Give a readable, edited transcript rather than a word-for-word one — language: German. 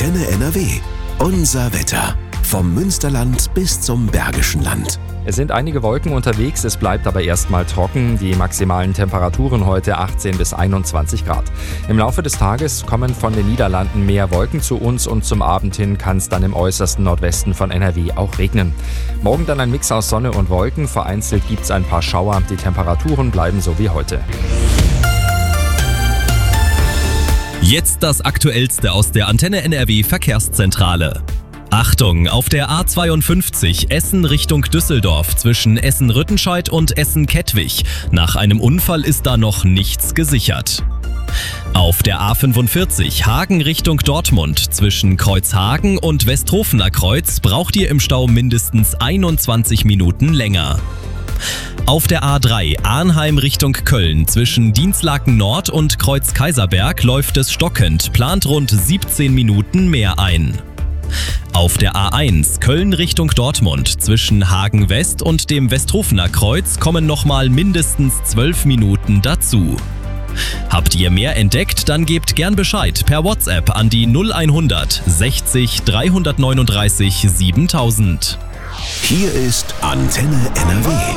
Antenne NRW. Unser Wetter. Vom Münsterland bis zum Bergischen Land. Es sind einige Wolken unterwegs, es bleibt aber erstmal trocken. Die maximalen Temperaturen heute 18 bis 21 Grad. Im Laufe des Tages kommen von den Niederlanden mehr Wolken zu uns und zum Abend hin kann es dann im äußersten Nordwesten von NRW auch regnen. Morgen dann ein Mix aus Sonne und Wolken, vereinzelt gibt es ein paar Schauer. Die Temperaturen bleiben so wie heute. Jetzt das Aktuellste aus der Antenne NRW Verkehrszentrale. Achtung, auf der A52 Essen Richtung Düsseldorf zwischen Essen-Rüttenscheid und Essen-Kettwig. Nach einem Unfall ist da noch nichts gesichert. Auf der A45 Hagen Richtung Dortmund zwischen Kreuzhagen und Westhofener Kreuz braucht ihr im Stau mindestens 21 Minuten länger. Auf der A3 Arnheim Richtung Köln zwischen Dinslaken Nord und Kreuz Kaiserberg läuft es stockend, plant rund 17 Minuten mehr ein. Auf der A1 Köln Richtung Dortmund zwischen Hagen West und dem Westhofener Kreuz kommen nochmal mindestens 12 Minuten dazu. Habt ihr mehr entdeckt, dann gebt gern Bescheid per WhatsApp an die 0100 60 339 7000. Hier ist Antenne NRW.